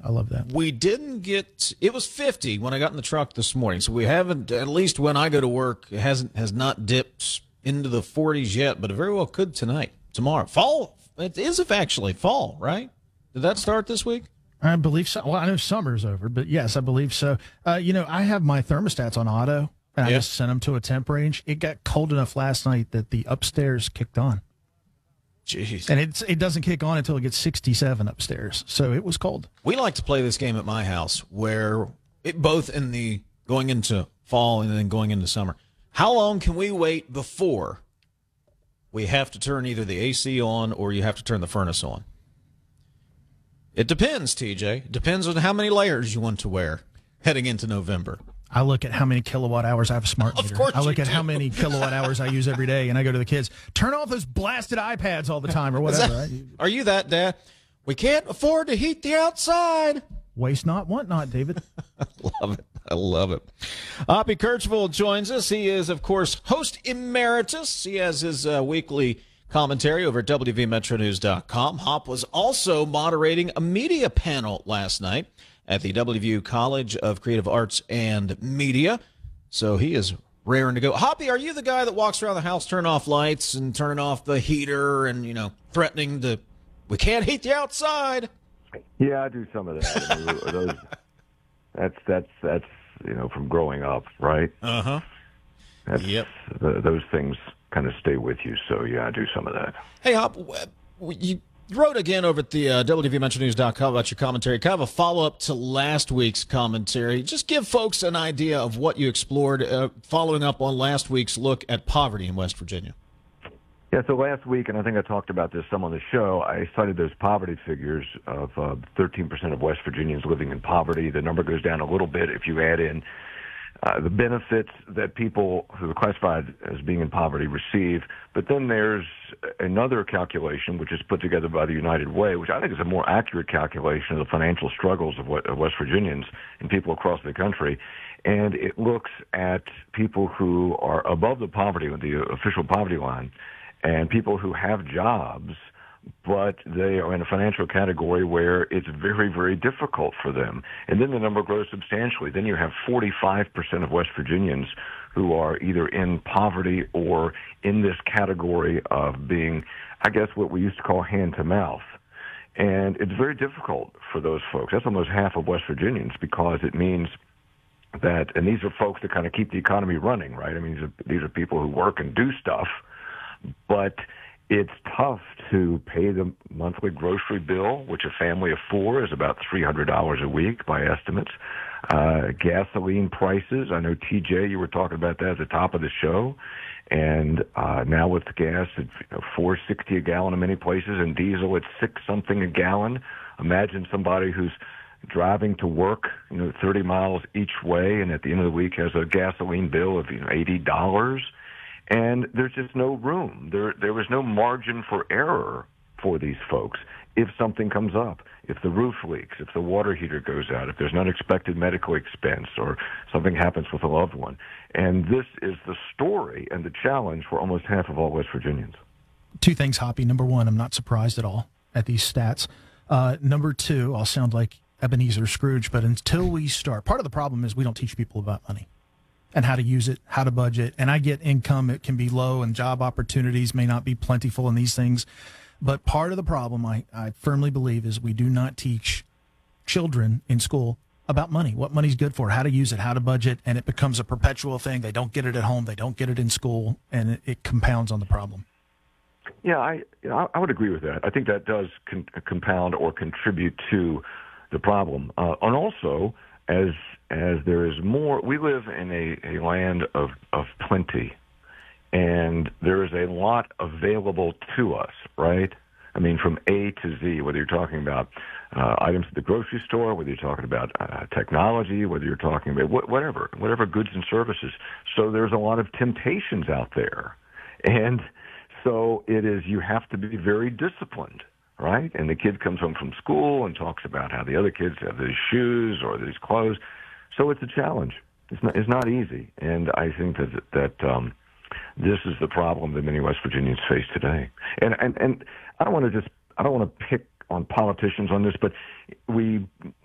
I love that. We didn't get, it was 50 when I got in the truck this morning. So we haven't, at least when I go to work, it has not dipped into the 40s yet, but it very well could tonight, tomorrow. Fall, it is actually fall, right? Did that start this week? I believe so. Well, I know summer's over, but yes, I believe so. I have my thermostats on auto, and I just sent them to a temp range. It got cold enough last night that the upstairs kicked on. Jeez. And it doesn't kick on until it gets 67 upstairs, so it was cold. We like to play this game at my house where it both in the going into fall and then going into summer. How long can we wait before we have to turn either the AC on or you have to turn the furnace on? It depends, TJ. It depends on how many layers you want to wear heading into November. I look at how many kilowatt hours I have a smart meter. Of course I look at do. how many kilowatt hours I use every day, and I go to the kids, turn off those blasted iPads all the time or whatever. Are you that, Dad? We can't afford to heat the outside. Waste not, want not, David. Love it. I love it. Hoppy Kercheval joins us. He is, of course, host emeritus. He has his weekly commentary over at WVMetroNews.com. Hop was also moderating a media panel last night at the WVU College of Creative Arts and Media. So he is raring to go. Hoppy, are you the guy that walks around the house, turning off lights and turning off the heater and, threatening to, we can't heat the outside? Yeah, I do some of that. That's from growing up, right? Uh-huh. Yep. Those things kind of stay with you. So, yeah, I do some of that. Hey, Hop, you wrote again over at the WVMetroNews.com about your commentary, kind of a follow-up to last week's commentary. Just give folks an idea of what you explored, following up on last week's look at poverty in West Virginia. Yeah, so last week, and I think I talked about this some on the show, I cited those poverty figures of 13% of West Virginians living in poverty. The number goes down a little bit if you add in the benefits that people who are classified as being in poverty receive. But then there's another calculation, which is put together by the United Way, which I think is a more accurate calculation of the financial struggles of West Virginians and people across the country. And it looks at people who are above the official poverty line, and people who have jobs, but they are in a financial category where it's very, very difficult for them. And then the number grows substantially. Then you have 45% of West Virginians who are either in poverty or in this category of being, I guess, what we used to call hand to mouth. And it's very difficult for those folks. That's almost half of West Virginians, because it means that, and these are folks that kind of keep the economy running, right? I mean, these are people who work and do stuff, but it's tough to pay the monthly grocery bill, which a family of four is about $300 a week by estimates. Gasoline prices, I know, TJ, you were talking about that at the top of the show, and now with gas at $4.60 a gallon in many places, and diesel at $6-something a gallon. Imagine somebody who's driving to work, 30 miles each way, and at the end of the week has a gasoline bill of $80. And there's just no room. There was no margin for error for these folks if something comes up, if the roof leaks, if the water heater goes out, if there's an unexpected medical expense or something happens with a loved one. And this is the story and the challenge for almost half of all West Virginians. Two things, Hoppy. Number one, I'm not surprised at all at these stats. Number two, I'll sound like Ebenezer Scrooge, but until we start, part of the problem is we don't teach people about money and how to use it, how to budget. And I get income, it can be low, and job opportunities may not be plentiful in these things. But part of the problem, I firmly believe, is we do not teach children in school about money, what money's good for, how to use it, how to budget, and it becomes a perpetual thing. They don't get it at home, they don't get it in school, and it compounds on the problem. Yeah, I would agree with that. I think that does compound or contribute to the problem. And also, as there is more, we live in a land of plenty, and there is a lot available to us, right? I mean, from A to Z, whether you're talking about items at the grocery store, whether you're talking about technology, whether you're talking about whatever goods and services. So there's a lot of temptations out there. And so you have to be very disciplined, right? And the kid comes home from school and talks about how the other kids have these shoes or these clothes. So it's a challenge. It's not easy. And I think that this is the problem that many West Virginians face today. And I don't want to pick on politicians on this, but we